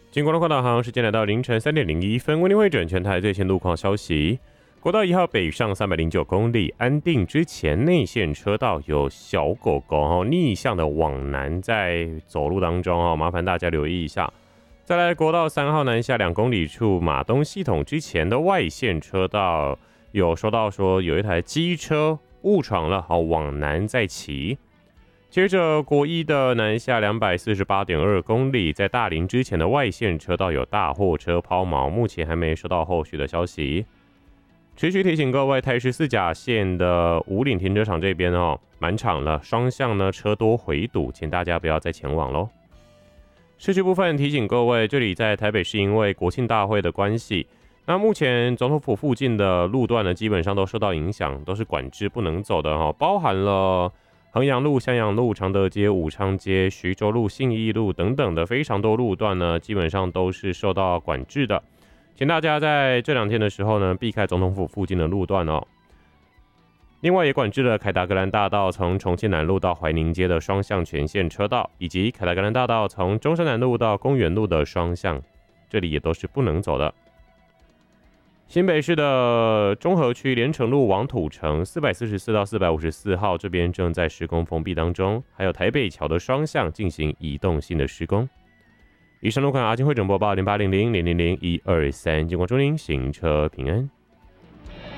经过了国道航时间来到凌晨3:01，为您会转全台最新路况消息。国道1号北上309公里，安定之前内线车道有小狗狗逆向的往南在走路当中麻烦大家留意一下。再来国道3号南下2公里处马东系统之前的外线车道有收到说有一台机车误闯了往南在骑。接着国一的南下248.2公里，在大林之前的外线车道有大货车抛锚，目前还没收到后续的消息。持续提醒各位，台十四甲线的五岭停车场这边满场了，双向呢车多回堵，请大家不要再前往咯。市区部分提醒各位，这里在台北市因为国庆大会的关系，那目前总统府附近的路段呢基本上都受到影响，都是管制不能走的包含了衡阳路、襄阳路、常德街、武昌街、徐州路、信义路等等的非常多路段呢，基本上都是受到管制的。请大家在这2天的时候呢，避开总统府附近的路段哦。另外也管制了凯达格兰大道从重庆南路到怀宁街的双向全线车道，以及凯达格兰大道从中山南路到公园路的双向，这里也都是不能走的。新北市的中和区连城路往土城444到454号这边正在施工封闭当中，还有台北桥的双向进行移动性的施工。以上路况阿金会整播报0800000123，经过祝您行车平安。